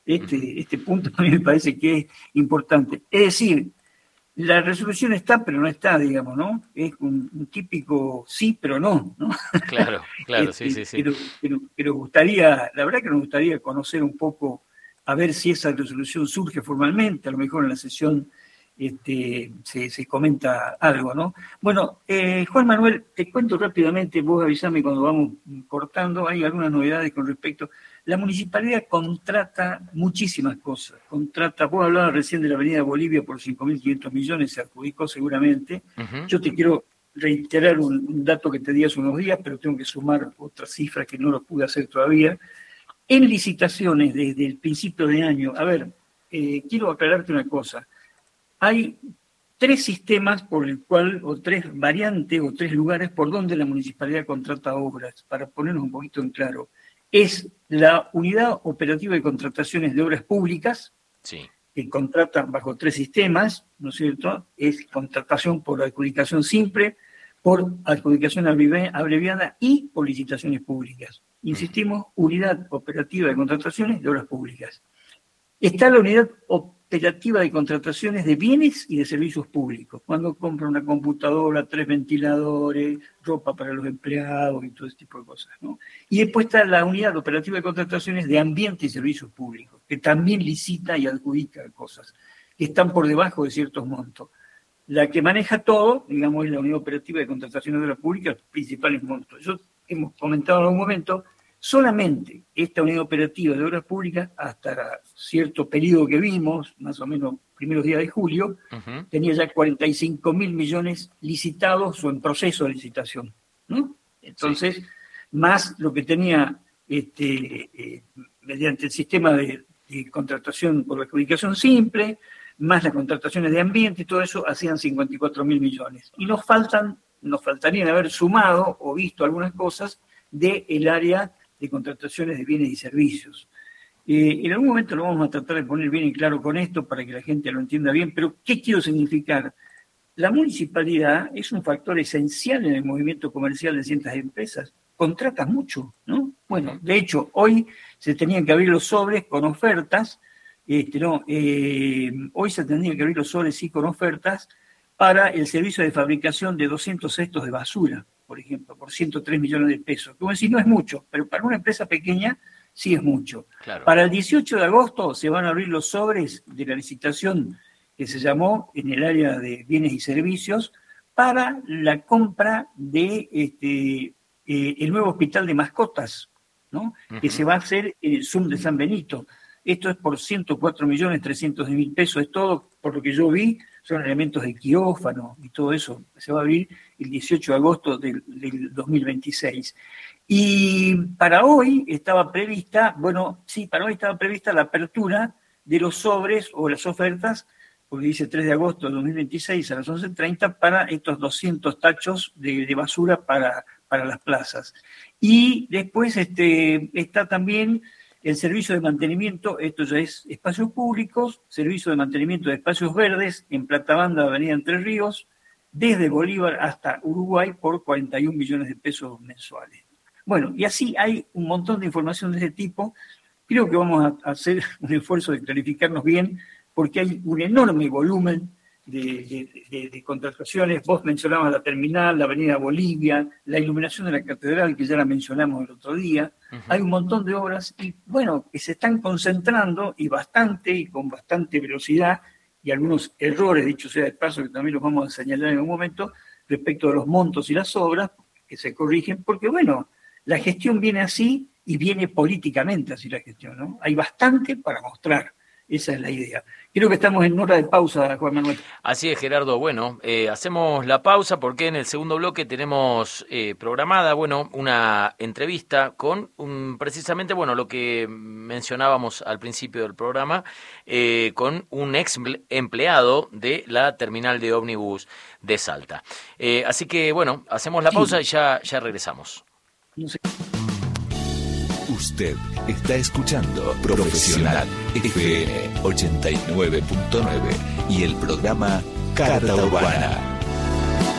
Este punto a mí me parece que es importante. Es decir, la resolución está, pero no está, digamos, ¿no? Es un típico sí, pero no, ¿no? Claro, sí. Pero gustaría, la verdad que nos gustaría conocer un poco, a ver si esa resolución surge formalmente, a lo mejor en la sesión se comenta algo, ¿no? Bueno, Juan Manuel, te cuento rápidamente, vos avisame cuando vamos cortando, hay algunas novedades con respecto. La municipalidad contrata muchísimas cosas. Vos hablabas recién de la Avenida Bolivia por 5.500 millones, se adjudicó seguramente. Uh-huh. Yo te quiero reiterar un dato que te di hace unos días, pero tengo que sumar otras cifras que no lo pude hacer todavía. En licitaciones desde el principio de año, a ver, quiero aclararte una cosa. Hay 3 sistemas por el cual, o 3 variantes, o 3 lugares por donde la municipalidad contrata obras, para ponernos un poquito en claro. Es la Unidad Operativa de Contrataciones de Obras Públicas, sí, que contratan bajo 3 sistemas, ¿no es cierto? Es contratación por adjudicación simple, por adjudicación abreviada y por licitaciones públicas. Insistimos, Unidad Operativa de Contrataciones de Obras Públicas. Está la Unidad Operativa de Contrataciones de Bienes y de Servicios Públicos, cuando compra una computadora, 3 ventiladores, ropa para los empleados y todo ese tipo de cosas, ¿no? Y después está la Unidad Operativa de Contrataciones de Ambiente y Servicios Públicos, que también licita y adjudica cosas, que están por debajo de ciertos montos. La que maneja todo, digamos, es la Unidad Operativa de Contrataciones de Obras Públicas, los principales montos. Eso hemos comentado en algún momento. Solamente esta unidad operativa de obras públicas, hasta cierto periodo que vimos, más o menos primeros días de julio, uh-huh, tenía ya 45.000 millones licitados o en proceso de licitación, ¿no? Entonces, sí, más lo que tenía mediante el sistema de contratación por adjudicación simple, más las contrataciones de ambiente, todo eso hacían 54.000 millones. Y nos faltarían haber sumado o visto algunas cosas del área de contrataciones de bienes y servicios. En algún momento lo vamos a tratar de poner bien en claro con esto para que la gente lo entienda bien, pero ¿qué quiero significar? La municipalidad es un factor esencial en el movimiento comercial de ciertas empresas. Contrata mucho, ¿no? Bueno, de hecho, hoy se tenían que abrir los sobres con ofertas, hoy se tendrían que abrir los sobres sí con ofertas para el servicio de fabricación de 200 cestos de basura, por ejemplo, por 103 millones de pesos. Como decir, no es mucho, pero para una empresa pequeña sí es mucho. Claro. Para el 18 de agosto se van a abrir los sobres de la licitación que se llamó en el área de bienes y servicios para la compra de el nuevo hospital de mascotas, ¿no? Uh-huh. Que se va a hacer en el Zoom de San Benito. Esto es por 104.300.000 pesos, es todo, por lo que yo vi, son elementos de quirófano y todo eso. Se va a abrir el 18 de agosto del 2026. Y para hoy estaba prevista la apertura de los sobres o las ofertas, porque dice 3 de agosto de 2026 a las 11:30, para estos 200 tachos de basura para las plazas. Y después está también el servicio de mantenimiento, esto ya es espacios públicos, servicio de mantenimiento de espacios verdes en Plata Banda, Avenida Entre Ríos, desde Bolívar hasta Uruguay por 41 millones de pesos mensuales. Bueno, y así hay un montón de información de ese tipo. Creo que vamos a hacer un esfuerzo de clarificarnos bien, porque hay un enorme volumen de contrataciones. Vos mencionabas la terminal, la Avenida Bolivia, la iluminación de la catedral, que ya la mencionamos el otro día. Uh-huh. Hay un montón de obras y, bueno, que se están concentrando y con bastante velocidad, y algunos errores, dicho sea de paso, que también los vamos a señalar en un momento, respecto de los montos y las obras, que se corrigen, porque, bueno, la gestión viene así y viene políticamente así la gestión, ¿no? Hay bastante para mostrar. Esa es la idea. Creo que estamos en hora de pausa, Juan Manuel. Así es, Gerardo. Bueno, hacemos la pausa porque en el segundo bloque tenemos programada, una entrevista con precisamente, lo que mencionábamos al principio del programa, con un ex empleado de la terminal de ómnibus de Salta. Así que, hacemos la pausa y ya regresamos. No sé. Usted está escuchando Profesional FM 89.9 y el programa Carta Urbana.